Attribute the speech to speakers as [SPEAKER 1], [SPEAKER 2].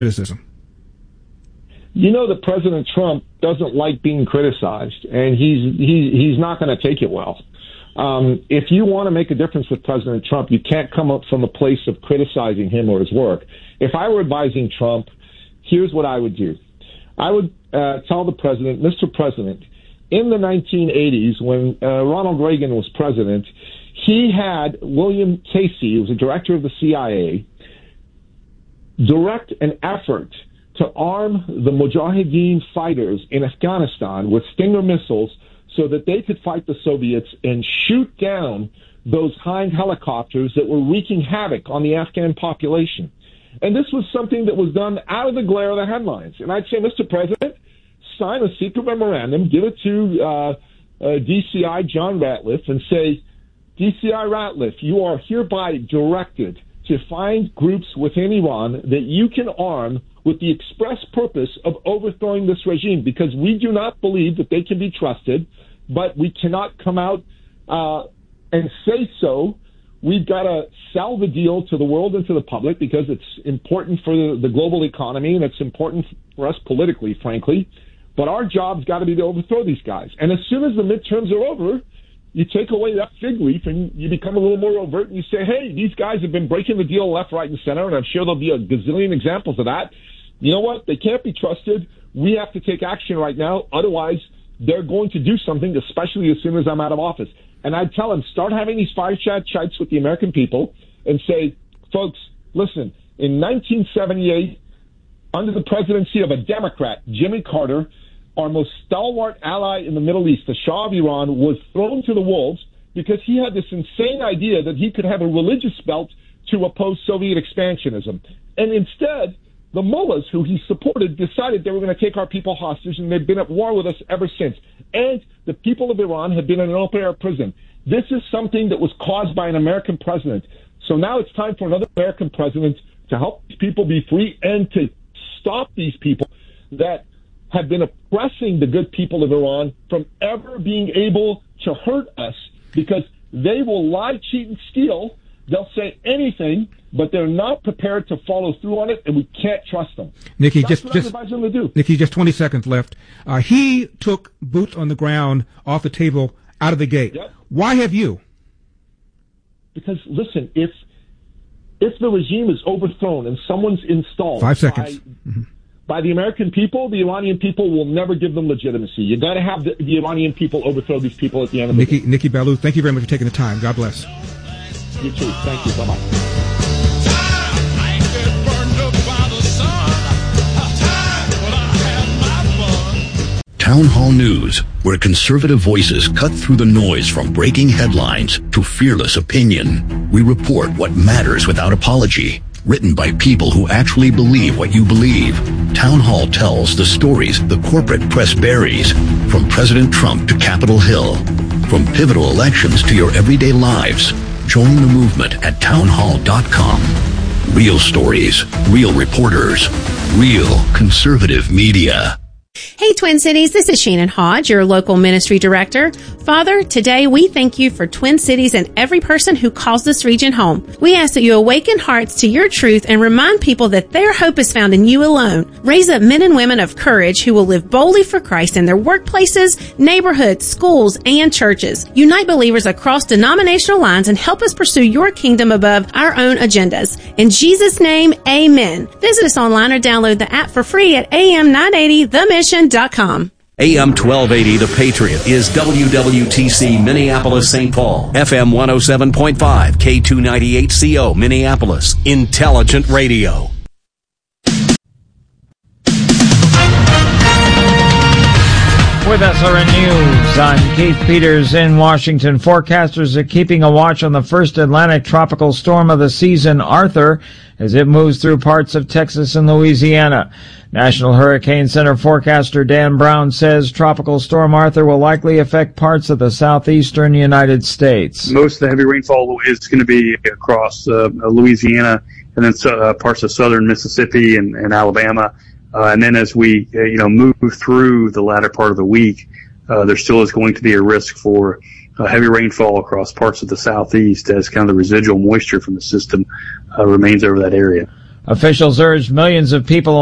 [SPEAKER 1] criticism?
[SPEAKER 2] You know that President Trump doesn't like being criticized, and he's not going to take it well. If you want to make a difference with President Trump, you can't come up from a place of criticizing him or his work. If I were advising Trump, here's what I would do. I would tell the president, Mr. President, in the 1980s, when Ronald Reagan was president, he had William Casey, who was a director of the CIA, direct an effort to arm the Mujahideen fighters in Afghanistan with Stinger missiles so that they could fight the Soviets and shoot down those Hind helicopters that were wreaking havoc on the Afghan population. And this was something that was done out of the glare of the headlines. And I'd say, Mr. President, sign a secret memorandum, give it to DCI John Ratliff, and say, DCI Ratliff, you are hereby directed to find groups within Iran that you can arm with the express purpose of overthrowing this regime, because we do not believe that they can be trusted, but we cannot come out and say so. We've got to sell the deal to the world and to the public because it's important for the global economy and it's important for us politically, frankly. But our job's got to be to overthrow these guys. And as soon as the midterms are over, you take away that fig leaf and you become a little more overt and you say, hey, these guys have been breaking the deal left, right, and center, and I'm sure there'll be a gazillion examples of that. You know what? They can't be trusted. We have to take action right now. Otherwise, they're going to do something, especially as soon as I'm out of office. And I'd tell them, start having these fireside chats with the American people and say, folks, listen, in 1978, under the presidency of a Democrat, Jimmy Carter, our most stalwart ally in the Middle East, the Shah of Iran, was thrown to the wolves because he had this insane idea that he could have a religious belt to oppose Soviet expansionism. And instead, the mullahs who he supported decided they were going to take our people hostage, and they've been at war with us ever since. And the people of Iran have been in an open-air prison. This is something that was caused by an American president. So now it's time for another American president to help these people be free and to stop these people that have been oppressing the good people of Iran from ever being able to hurt us, because they will lie, cheat, and steal. They'll say anything, but they're not prepared to follow through on it, and we can't trust them.
[SPEAKER 1] Nikki,
[SPEAKER 2] That's what I advise them to do.
[SPEAKER 1] Nikki, just 20 seconds left. He took boots on the ground off the table out of the gate.
[SPEAKER 2] Yep.
[SPEAKER 1] Why have you?
[SPEAKER 2] Because, listen, if the regime is overthrown and someone's installed
[SPEAKER 1] 5 seconds.
[SPEAKER 2] by the American people, the Iranian people will never give them legitimacy. You got to have the Iranian people overthrow these people at the end of the day.
[SPEAKER 1] Nikki Ballou, thank you very much for taking the time. God bless.
[SPEAKER 2] You too. Thank you. Bye-bye.
[SPEAKER 3] Town Hall News, where conservative voices cut through the noise from breaking headlines to fearless opinion. We report what matters without apology. Written by people who actually believe what you believe. Town Hall tells the stories the corporate press buries, from President Trump to Capitol Hill, from pivotal elections to your everyday lives. Join the movement at townhall.com. Real stories, real reporters, real conservative media.
[SPEAKER 4] Hey, Twin Cities, this is Shannon Hodge, your local ministry director. Father, today we thank you for Twin Cities and every person who calls this region home. We ask that you awaken hearts to your truth and remind people that their hope is found in you alone. Raise up men and women of courage who will live boldly for Christ in their workplaces, neighborhoods, schools, and churches. Unite believers across denominational lines and help us pursue your kingdom above our own agendas. In Jesus' name, amen. Visit us online or download the app for free at am980themission.com.
[SPEAKER 5] AM 1280 The Patriot is WWTC Minneapolis St. Paul, FM 107.5, K298CO Minneapolis, Intelligent Radio.
[SPEAKER 6] With SRN News, I'm Keith Peters in Washington. Forecasters are keeping a watch on the first Atlantic tropical storm of the season, Arthur, as it moves through parts of Texas and Louisiana. National Hurricane Center forecaster Dan Brown says Tropical Storm Arthur will likely affect parts of the southeastern United States.
[SPEAKER 7] Most of the heavy rainfall is going to be across Louisiana and then parts of southern Mississippi and Alabama. And then as we move through the latter part of the week, there still is going to be a risk for heavy rainfall across parts of the southeast as kind of the residual moisture from the system remains over that area.
[SPEAKER 6] Officials urged millions of people